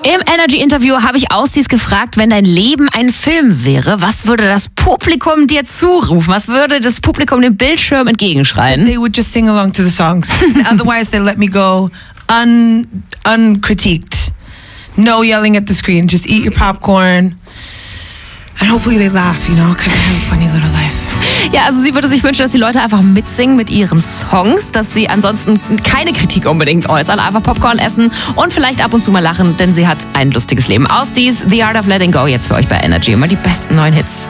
Im Energy-Interview habe ich Austis gefragt, wenn dein Leben ein Film wäre, was würde das Publikum dir zurufen? Was würde das Publikum dem Bildschirm entgegenschreien? They would just sing along to the songs. Otherwise, they let me go uncritiqued. No yelling at the screen. Just eat your popcorn. And hopefully they laugh, because I have a funny little life. Ja, also sie würde sich wünschen, dass die Leute einfach mitsingen mit ihren Songs, dass sie ansonsten keine Kritik unbedingt äußern, einfach Popcorn essen und vielleicht ab und zu mal lachen, denn sie hat ein lustiges Leben. Austis The Art of Letting Go jetzt für euch bei Energy. Immer die besten neuen Hits.